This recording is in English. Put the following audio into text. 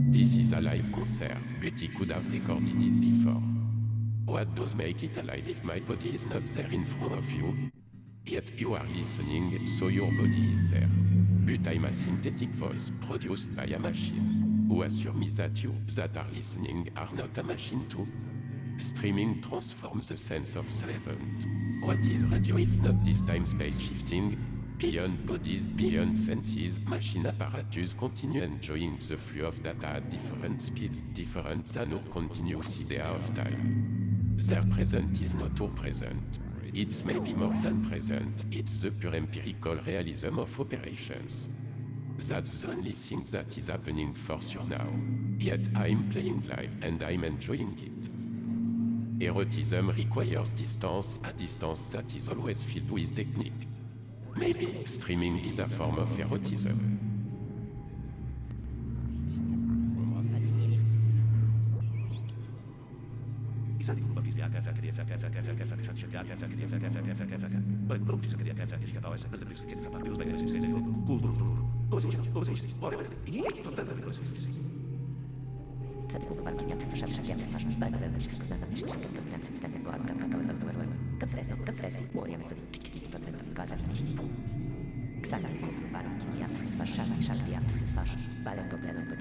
This is a live concert, but he could have recorded it before. What does make it alive if my body is not there in front of you? Yet you are listening, so your body is there. But I'm a synthetic voice produced by a machine. Who assure me that you that are listening are not a machine too? Streaming transforms the sense of the event. What is radio if not this time-space shifting? Beyond bodies, beyond senses, machine apparatus continue enjoying the flow of data at different speeds, different than our continuous idea of time. Their present is not our present. It's maybe more than present, it's the pure empirical realism of operations. That's the only thing that is happening for sure now. Yet I'm playing live and I'm enjoying it. Erotism requires distance, a distance that is always filled with technique. Maybe streaming is a form of erotism.